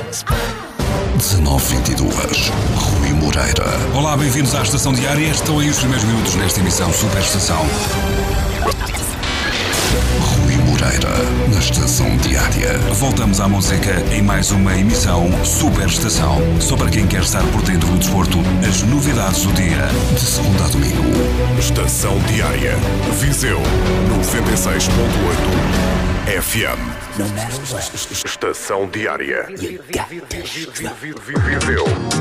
19h22, Rui Moreira. Olá, bem-vindos à Estação Diária. Estão aí os primeiros minutos nesta emissão Super Estação. Rui Moreira, na Estação Diária. Voltamos à música em mais uma emissão Super Estação. Só para quem quer estar por dentro do desporto, as novidades do dia. De segunda a domingo. Estação Diária. Viseu 96.8 FM. No matter what. Estação Diária. You got this. Viseu